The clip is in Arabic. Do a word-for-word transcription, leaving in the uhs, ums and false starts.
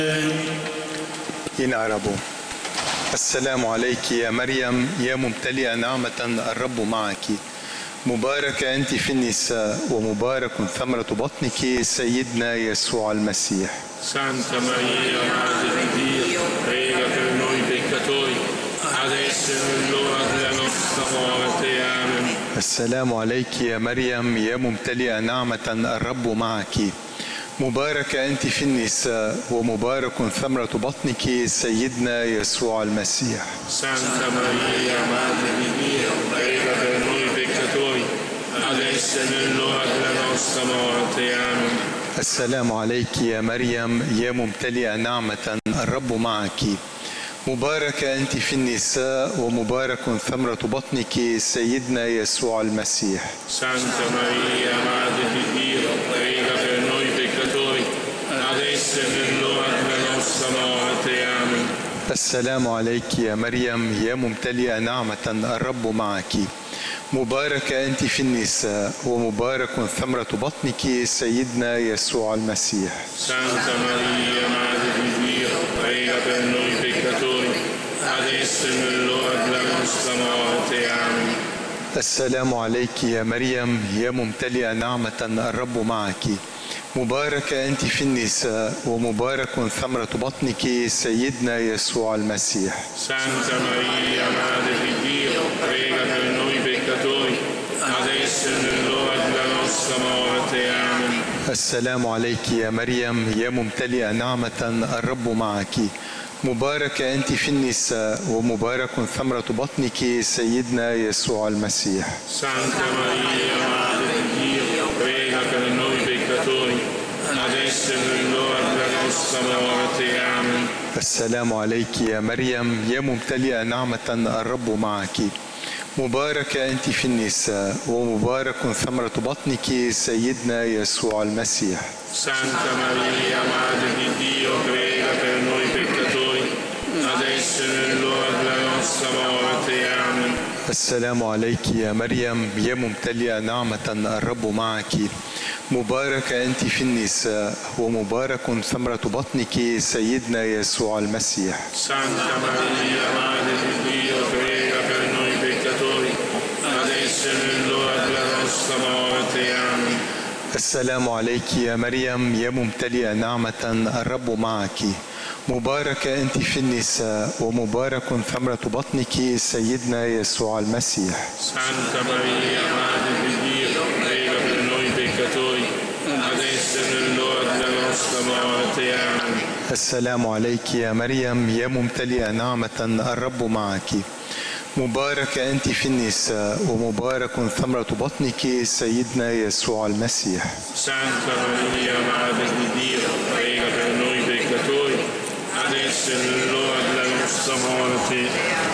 ينعربوا. السلام عليك يا مريم يا ممتلئة نعمة، الرب معك، مباركة أنت في النساء ومبارك ثمرة بطنك سيدنا يسوع المسيح. Santa Maria, Madre di Dio, prega per noi peccatori, adesso e nell'ora della nostra morte. Amen. السلام عليك يا مريم يا ممتلئة نعمة، الرب معك، مباركة أنت في النساء ومبارك ثمرة بطنك سيدنا يسوع المسيح. Santa Maria, Madre di Dio, prega per noi peccatori, adesso e nell'ora della nostra morte. Amen. السلام عليك يا مريم يا ممتلئة نعمة، الرب معك، مباركة أنت في النساء ومبارك ثمرة بطنك سيدنا يسوع المسيح. Santa Maria, Madre di Dio, prega per noi peccatori, adesso e nell'ora della nostra morte. Amen. السلام عليك يا مريم يا ممتلئة نعمة، الرب معك، مباركة أنت في النساء ومبارك ثمرة بطنك سيدنا يسوع المسيح. Santa Maria, Madre di Dio, prega per noi peccatori, adesso e nell'ora della nostra morte. Amen. السلام عليك يا مريم يا ممتلئة نعمة، الرب معك، مباركة أنت في النساء ومبارك ثمرة بطنك سيدنا يسوع المسيح. Santa Maria, Madre di Dio, prega per noi peccatori, adesso e nell'ora della nostra morte. Amen. السلام عليك يا مريم يا ممتلئة نعمة، الرب معك، مباركة أنت في النساء ومبارك ثمرة بطنك سيدنا يسوع المسيح. Santa Maria, Madre di Dio, prega per noi peccatori, adesso e nell'ora della nostra morte. Amen. السلام عليك يا مريم يا ممتلئة نعمة، الرب معك، مباركة أنت في النساء ومبارك ثمرة بطنك سيدنا يسوع المسيح. Santa Maria, Madre di Dio, prega per noi peccatori, adesso e nell'ora della nostra morte. Amen. السلام عليك يا مريم يا ممتلئة نعمة، الرب معك، مباركة أنت في النساء ومبارك ثمرة بطنك سيدنا يسوع المسيح. Santa Maria, Madre di Dio, prega per noi peccatori, adesso e nell'ora della nostra morte. Amen. السلام عليك يا مريم يا ممتلئة نعمة، الرب معك، مباركة أنت في النساء ومبارك ثمرة بطنك سيدنا يسوع المسيح. Santa Maria, Madre di Dio, prega per noi peccatori, adesso e nell'ora della nostra morte. Amen. السلام عليك يا مريم يا ممتلئة نعمة، الرب معك، مباركة أنت في النساء ومبارك ثمرة بطنك سيدنا يسوع المسيح. Santa Maria, Madre di Dio, prega per noi peccatori, adesso e nell'ora della nostra morte.